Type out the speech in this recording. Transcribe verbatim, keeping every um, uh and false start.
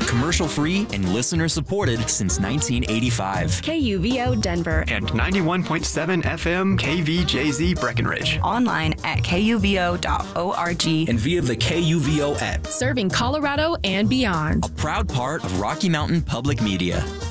Commercial-free and listener-supported since nineteen eighty-five. K U V O Denver. And ninety-one point seven F M K V J Z Breckenridge. Online at K U V O dot org. And via the K U V O app. Serving Colorado and beyond. A proud part of Rocky Mountain Public Media.